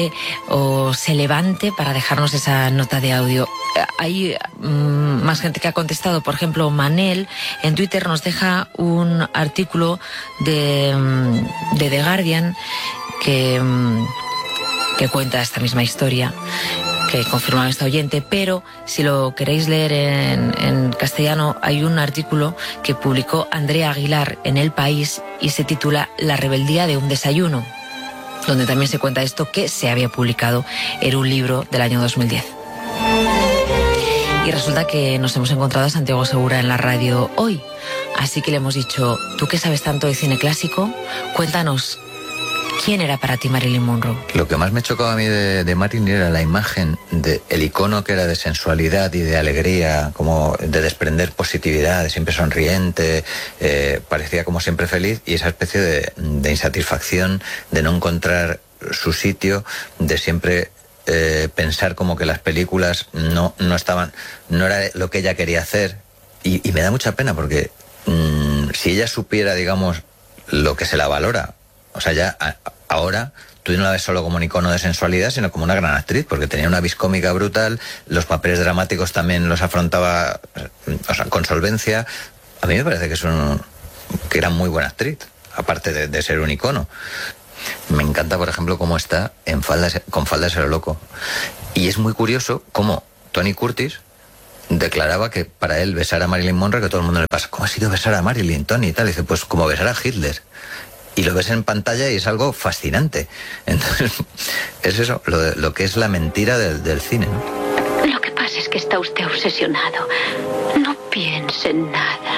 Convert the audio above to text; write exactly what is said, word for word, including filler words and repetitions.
o se levante para dejarnos esa nota de audio. Hay mmm, más gente que ha contestado. Por ejemplo, Manel en Twitter nos deja un artículo de, de The Guardian que, que cuenta esta misma historia, que confirma esta oyente, pero si lo queréis leer en, en castellano, hay un artículo que publicó Andrea Aguilar en El País y se titula La rebeldía de un desayuno, donde también se cuenta esto que se había publicado en un libro del año dos mil diez. Y resulta que nos hemos encontrado a Santiago Segura en la radio hoy, así que le hemos dicho, tú que sabes tanto de cine clásico, cuéntanos, ¿quién era para ti Marilyn Monroe? Lo que más me chocaba a mí de, de Marilyn era la imagen, de, el icono que era de sensualidad y de alegría, como de desprender positividad, de siempre sonriente, eh, parecía como siempre feliz, y esa especie de, de insatisfacción, de no encontrar su sitio, de siempre eh, pensar como que las películas no, no estaban, no era lo que ella quería hacer, y, y me da mucha pena porque mmm, si ella supiera, digamos, lo que se la valora, o sea, ya a, ahora tú no la ves solo como un icono de sensualidad, sino como una gran actriz, porque tenía una vis cómica brutal, los papeles dramáticos también los afrontaba, o sea, con solvencia. A mí me parece que es un, que era muy buena actriz, aparte de, de ser un icono. Me encanta, por ejemplo, cómo está en faldas, con faldas a lo loco. Y es muy curioso cómo Tony Curtis declaraba que para él besar a Marilyn Monroe, que todo el mundo le pasa, ¿cómo ha sido besar a Marilyn, Tony? Y tal, y dice, pues como besar a Hitler. Y lo ves en pantalla y es algo fascinante. Entonces, es eso, lo, lo que es la mentira del, del cine, ¿no? Lo que pasa es que está usted obsesionado. No piense en nada.